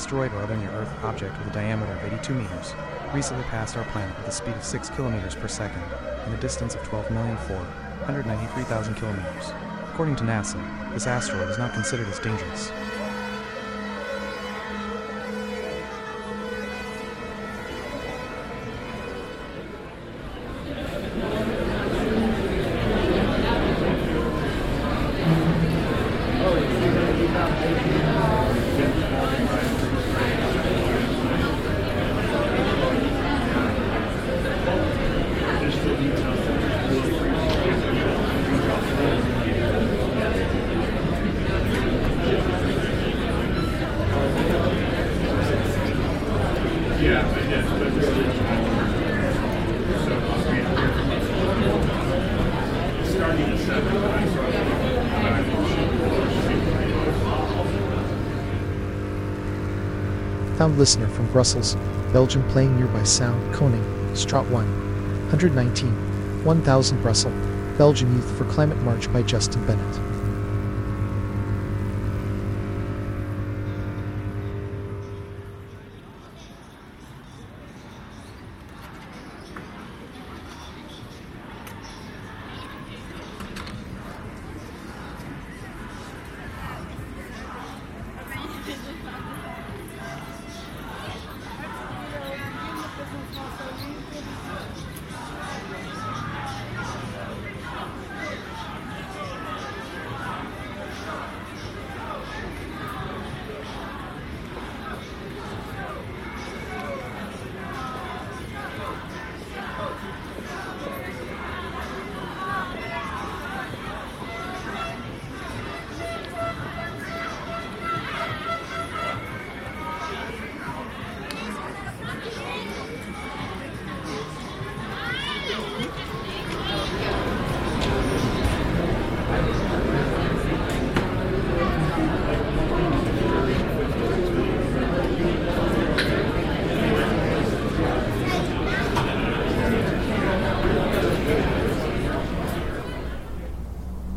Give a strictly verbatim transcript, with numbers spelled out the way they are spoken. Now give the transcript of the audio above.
asteroid or other near-Earth object with a diameter of eighty-two meters recently passed our planet with a speed of six kilometers per second and a distance of twelve million four hundred ninety-three thousand kilometers. According to NASA, this asteroid is not considered as dangerous. Yeah, I did. So, starting at seven, I Found listener from Brussels, Belgium playing nearby sound, Koning, Straat one hundred nineteen, one thousand Brussels, Belgian Youth for Climate March by Justin Bennett.